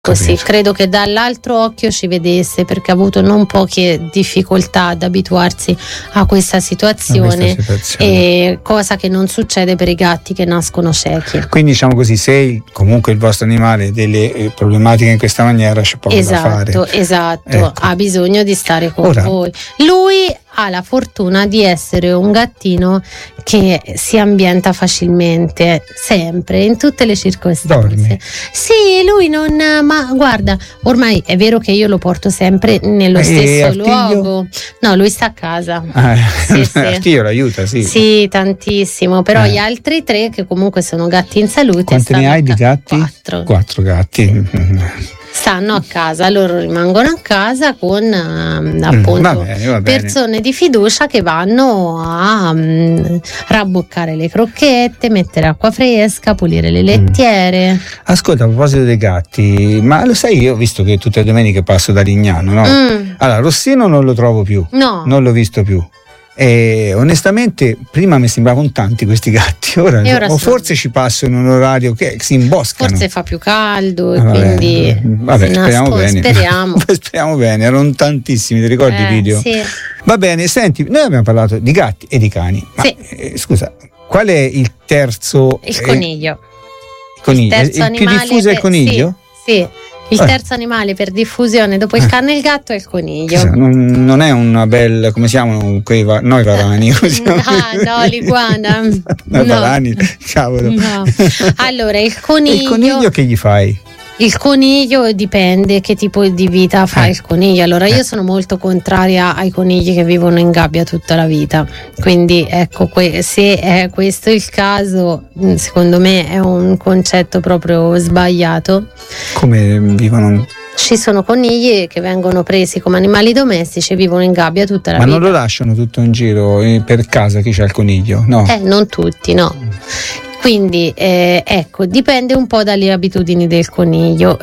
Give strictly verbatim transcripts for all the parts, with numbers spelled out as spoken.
Così, Capito. credo che dall'altro occhio ci vedesse, perché ha avuto non poche difficoltà ad abituarsi a questa situazione, A questa situazione. E cosa che non succede per i gatti che nascono ciechi. Quindi diciamo così, se comunque il vostro animale ha delle eh, problematiche in questa maniera, c'è poco Esatto, da fare. esatto, Ecco. ha bisogno di stare con Ora- voi. Lui ha la fortuna di essere un gattino che si ambienta facilmente, sempre, in tutte le circostanze. Dorme? Sì, lui non, ma guarda, ormai è vero che io lo porto sempre nello E stesso Artiglio? luogo. No, lui sta a casa. Ah, Sì, sì. Artiglio l'aiuta, sì. Sì, tantissimo, però Eh. gli altri tre, che comunque sono gatti in salute, Quanti ne stanno hai a di ca- gatti? Quattro. Quattro gatti. Stanno a casa, loro rimangono a casa con ehm, appunto va bene, va bene. persone di fiducia che vanno a mm, rabboccare le crocchette, mettere acqua fresca, pulire le lettiere. Ascolta, a proposito dei gatti, ma lo sai, io ho visto che tutte le domeniche passo da Lignano, no? Mm. Allora, Rossino non lo trovo più, No, non l'ho visto più. E onestamente prima mi sembravano tanti questi gatti, ora, E ora o sono- forse ci passo in un orario che si imboscano. forse fa più caldo e Ah, vabbè, quindi vabbè, si speriamo nasco- bene. speriamo. Speriamo bene, erano tantissimi, ti ricordi Eh, i video? sì. Va bene, senti, noi abbiamo parlato di gatti e di cani, ma Sì. eh, scusa, qual è il terzo? Il eh, coniglio. il coniglio. Il Il, terzo più animale diffuso è il per- coniglio? Sì, sì. Il Eh. terzo animale per diffusione dopo il cane e il gatto è il coniglio. Chissà, Non, non è una bella, come si chiamano quei va- noi varani? Come si chiamano? Ah, no, l'iguana. No, No. varani, cavolo. No. Allora, il coniglio, E il coniglio che gli fai? il coniglio dipende che tipo di vita fa Eh. il coniglio. Allora, io Eh. sono molto contraria ai conigli che vivono in gabbia tutta la vita. Quindi, ecco, que- se è questo il caso, mh, secondo me è un concetto proprio sbagliato. Come vivono? Ci sono conigli che vengono presi come animali domestici e vivono in gabbia tutta la Ma vita. non lo lasciano tutto in giro eh, per casa chi c'ha il coniglio? No. Eh, non tutti, no. Quindi eh, ecco, dipende un po' dalle abitudini del coniglio.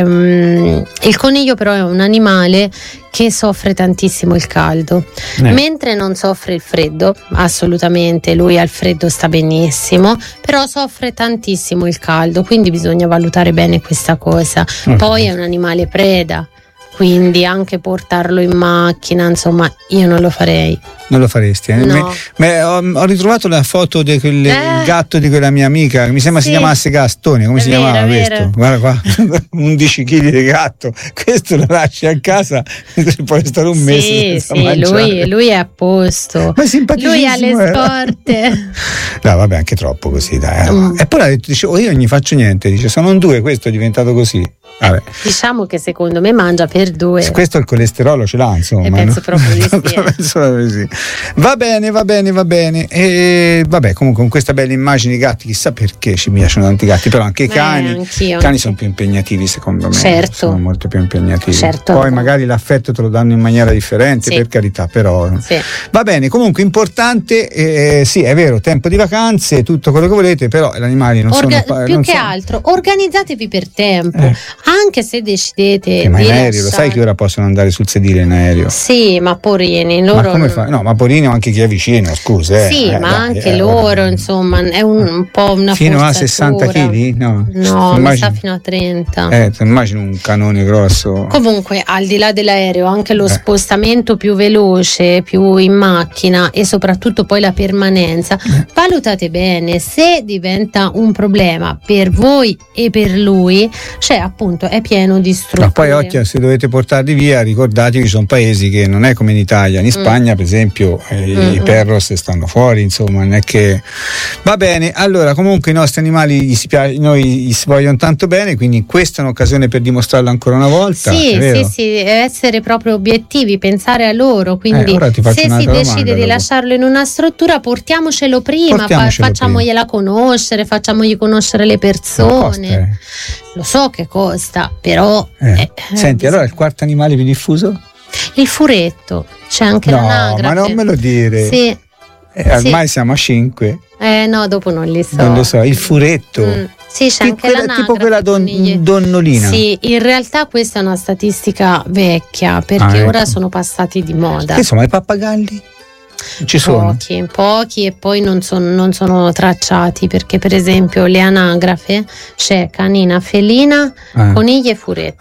Ehm, il coniglio però è un animale che soffre tantissimo il caldo, Eh. mentre non soffre il freddo, assolutamente, lui al freddo sta benissimo, però soffre tantissimo il caldo, quindi bisogna valutare bene questa cosa. Ok. Poi è un animale preda, quindi anche portarlo in macchina, insomma, io non lo farei. Non lo faresti? Eh? No. Me- me- ho, ho ritrovato la foto del Eh. gatto di quella mia amica, che mi sembra Sì. si chiamasse Gastone, come È si vero, chiamava è questo? vero. Guarda qua, undici chili di gatto, questo lo lasci a casa, puoi stare un mese Sì, senza sì, mangiare. lui, lui è a posto. Ma è simpaticissimo, Lui ha le eh. scorte. No, vabbè, anche troppo così, dai. Mm. E poi ha detto, dice, oh, io non gli faccio niente, dice, sono due, questo è diventato così. Vabbè. Diciamo che secondo me mangia per due. Questo il colesterolo ce l'ha, insomma. Eh, penso no? proprio di sì, eh. Penso proprio di sì. Va bene, va bene, va bene. E vabbè, comunque con questa bella immagine di gatti, chissà perché ci piacciono tanti gatti, però anche i Eh, cani. anch'io. I cani sono più impegnativi, secondo me. Certo. Sono molto più impegnativi. Certo. Poi magari l'affetto te lo danno in maniera differente, Sì. per carità, però. Sì. Va bene, comunque importante, eh, sì, è vero, tempo di vacanze, tutto quello che volete, però gli animali non Orga- sono. più non che sono- altro, organizzatevi per tempo, Eh. anche se decidete Che ma di in aereo, lo lasciare- sai che ora possono andare sul sedile in aereo? Sì, ma porini, loro Ma come fa? No, ma Porini o anche chi è vicino, scusa. Eh, sì, eh, ma dai, anche eh, loro, guarda. insomma, è un, un po' una Fino a forzatura. sessanta chili? No, No, mi Immagini- sa fino a trenta. Eh, ti immagini un canone grosso. Comunque, al di là dell'aereo, anche lo Eh. spostamento più veloce, più in macchina e soprattutto poi la permanenza, Eh. valutate bene se diventa un problema per voi e per lui, cioè appunto è pieno di strutture. Ma poi occhio, se dovete portarli via, ricordatevi che ci sono paesi che non è come in Italia. In Spagna, per esempio, eh, i Mm-mm. perros stanno fuori, insomma, non è che. Va bene, allora comunque i nostri animali gli si piace, noi gli si vogliono tanto bene, quindi questa è un'occasione per dimostrarlo ancora una volta. Sì, è vero? sì, sì, essere proprio obiettivi, pensare a loro, quindi Eh, ora ti faccio se si un'altra decide domanda di dopo. lasciarlo in una struttura, portiamocelo prima, fa- Portiamocelo facciamogliela conoscere, facciamogli conoscere le Ma costa, persone. eh. Lo so che costa, però Eh. eh, Senti, eh, allora il quarto animale più diffuso? il furetto, c'è anche No, l'anagrafe. ma non me lo dire. Sì. Eh, ormai siamo a cinque, Eh no, dopo non li so. non lo so. Il furetto, Mm, sì, c'è Che anche quella- l'anagrafe. tipo quella don- conigli. donnolina. Sì, in realtà questa è una statistica vecchia, perché Ah, ecco. ora sono passati di moda. Che insomma, i pappagalli? Ci sono? Pochi, pochi e poi non, son, non sono tracciati, perché per esempio le anagrafe c'è canina, felina, Ah. coniglia e furetto.